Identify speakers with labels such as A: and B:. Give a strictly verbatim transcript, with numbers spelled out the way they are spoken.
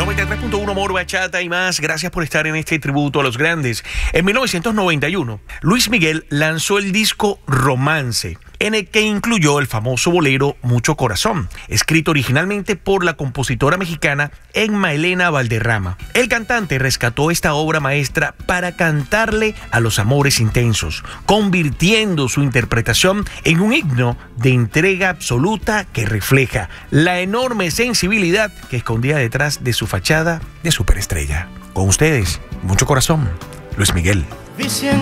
A: noventa y tres punto uno Moro, Bachata y más. Gracias por estar en este tributo a los grandes. En mil novecientos noventa y uno, Luis Miguel lanzó el disco Romance, en el que incluyó el famoso bolero Mucho Corazón, escrito originalmente por la compositora mexicana Emma Elena Valderrama. El cantante rescató esta obra maestra para cantarle a los amores intensos, convirtiendo su interpretación en un himno de entrega absoluta que refleja la enorme sensibilidad que escondía detrás de su fachada de superestrella. Con ustedes, Mucho Corazón, Luis Miguel.